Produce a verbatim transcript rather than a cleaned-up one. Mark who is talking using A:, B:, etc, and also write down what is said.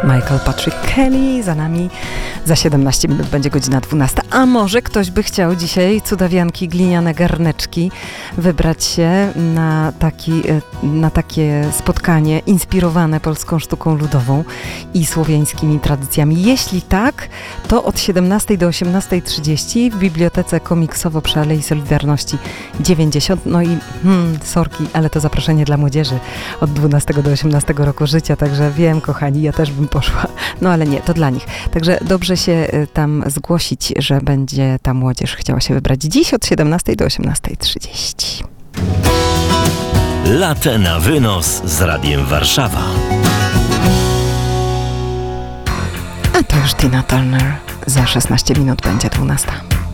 A: Michael Patrick Kelly za nami. Za siedemnaście minut będzie godzina dwunasta. A może ktoś by chciał dzisiaj, cudawianki, gliniane garneczki, wybrać się na, taki, na takie spotkanie inspirowane polską sztuką ludową i słowiańskimi tradycjami. Jeśli tak, to od siedemnastej do osiemnastej trzydzieści w Bibliotece Komiksowo przy Alei Solidarności dziewięćdziesiąt. No i hmm, sorki, ale to zaproszenie dla młodzieży od dwunastego do osiemnastego roku życia, także wiem, kochani, ja też bym poszła. No ale nie, to dla nich. Także dobrze się tam zgłosić, że będzie ta młodzież chciała się wybrać dziś od siedemnastej do osiemnastej trzydzieści.
B: Latę na wynos z Radiem Warszawa.
A: A to już Tina Turner. Za szesnaście minut będzie dwunasta.